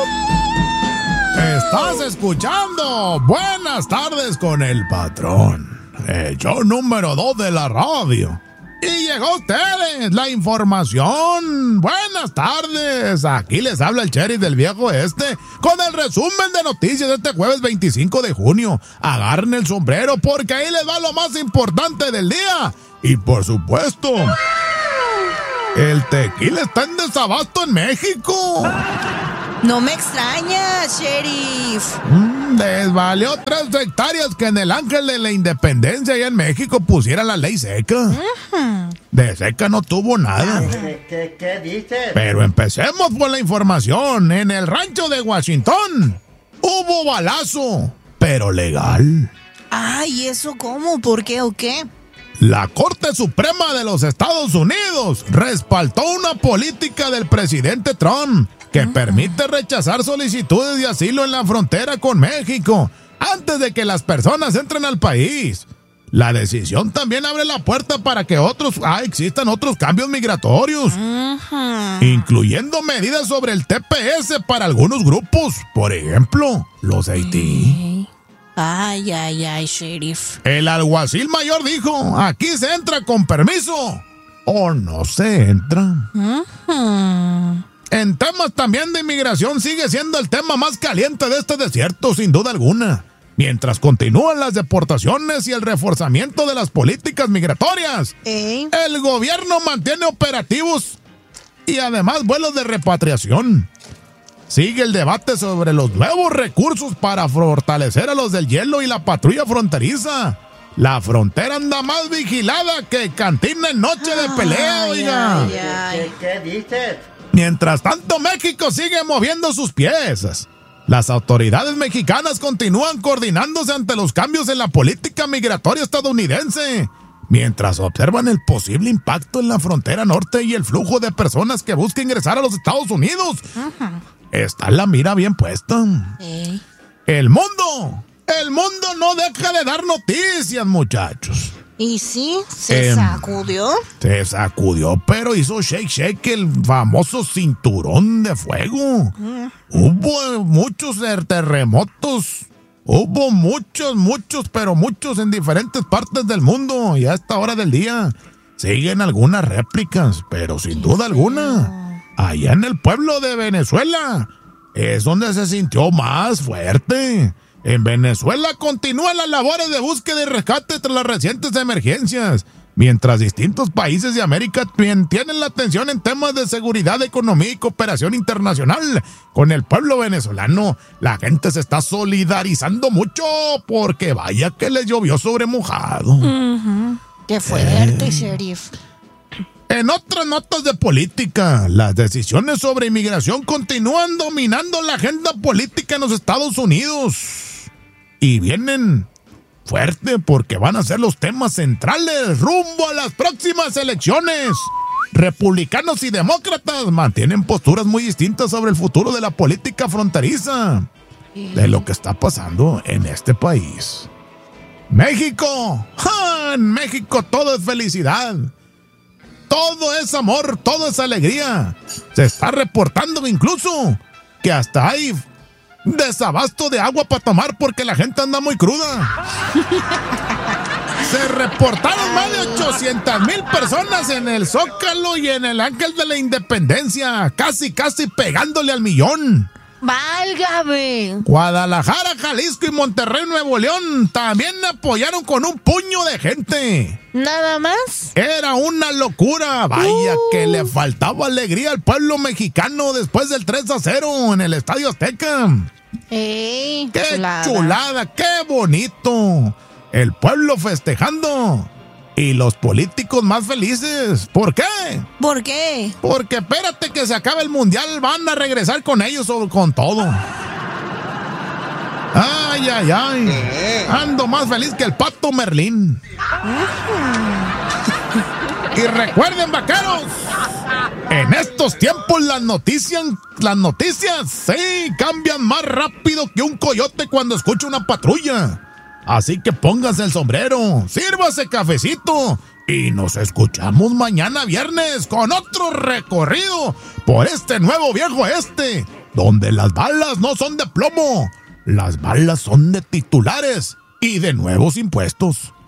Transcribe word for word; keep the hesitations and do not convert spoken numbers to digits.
Estás escuchando Buenas Tardes con el Patrón, el show número dos de la radio. Y llegó a ustedes la información. Buenas tardes. Aquí les habla el sheriff del viejo este con el resumen de noticias de este jueves veinticinco de junio. Agarren el sombrero porque ahí les va lo más importante del día. Y por supuesto, el tequila está en desabasto en México. No me extraña, sheriff. Mm, les valió tres hectáreas que en el Ángel de la Independencia allá en México pusiera la ley seca. Uh-huh. De seca no tuvo nada. ¿Qué, qué, qué dices? Pero empecemos por la información. En el rancho de Washington hubo balazo, pero legal. Ay, ¿eso cómo? ¿Por qué o qué? La Corte Suprema de los Estados Unidos respaldó una política del presidente Trump que uh-huh. permite rechazar solicitudes de asilo en la frontera con México antes de que las personas entren al país. La decisión también abre la puerta para que otros ah, existan otros cambios migratorios, uh-huh. incluyendo medidas sobre el T P S para algunos grupos, por ejemplo, los Haití. Ay, ay, ay, sheriff. El alguacil mayor dijo, aquí se entra con permiso o no se entra. Uh-huh. En temas también de inmigración sigue siendo el tema más caliente de este desierto, sin duda alguna. Mientras continúan las deportaciones y el reforzamiento de las políticas migratorias, ¿Eh? el gobierno mantiene operativos y además vuelos de repatriación. Sigue el debate sobre los nuevos recursos para fortalecer a los del hielo y la patrulla fronteriza. La frontera anda más vigilada que cantina en noche de pelea, ay, oiga. Ay, ay. ¿Qué, qué dices? Mientras tanto, México sigue moviendo sus piezas. Las autoridades mexicanas continúan coordinándose ante los cambios en la política migratoria estadounidense, mientras observan el posible impacto en la frontera norte y el flujo de personas que buscan ingresar a los Estados Unidos. Uh-huh. Está la mira bien puesta. ¿Eh? El mundo, el mundo no deja de dar noticias, muchachos. ¿Y sí? ¿Se eh, sacudió? Se sacudió, pero hizo shake shake el famoso cinturón de fuego. Mm. Hubo muchos terremotos. Hubo muchos, muchos, pero muchos en diferentes partes del mundo. Y a esta hora del día siguen algunas réplicas, pero sin duda alguna, allá en el pueblo de Venezuela es donde se sintió más fuerte. En Venezuela continúan las labores de búsqueda y rescate tras las recientes emergencias, mientras distintos países de América tienen la atención en temas de seguridad, economía y cooperación internacional. Con el pueblo venezolano, la gente se está solidarizando mucho porque vaya que les llovió sobre mojado. Uh-huh. ¡Qué fuerte, eh. sheriff! En otras notas de política, las decisiones sobre inmigración continúan dominando la agenda política en los Estados Unidos. Y vienen fuerte porque van a ser los temas centrales rumbo a las próximas elecciones. Republicanos y demócratas mantienen posturas muy distintas sobre el futuro de la política fronteriza, de lo que está pasando en este país. México, ¡ja! En México todo es felicidad. Todo es amor, todo es alegría. Se está reportando incluso que hasta hay desabasto de agua para tomar porque la gente anda muy cruda. Se reportaron más de ochocientas mil personas en el Zócalo y en el Ángel de la Independencia, casi, casi pegándole al millón. ¡Válgame! Guadalajara, Jalisco y Monterrey, Nuevo León también apoyaron con un puño de gente. ¿Nada más? Era una locura. Vaya uh. que le faltaba alegría al pueblo mexicano después del tres a cero en el Estadio Azteca. ¡Ey! ¡Qué chulada! chulada! ¡Qué bonito! El pueblo festejando. Y los políticos más felices. ¿Por qué? ¿Por qué? Porque espérate que se acabe el mundial, van a regresar con ellos o con todo. Ay, ay, ay. Ando más feliz que el Pato Merlín. Y recuerden, vaqueros, en estos tiempos las noticias, las noticias, sí, cambian más rápido que un coyote cuando escucha una patrulla. Así que póngase el sombrero, sírvase cafecito y nos escuchamos mañana viernes con otro recorrido por este nuevo viejo este donde las balas no son de plomo, las balas son de titulares y de nuevos impuestos.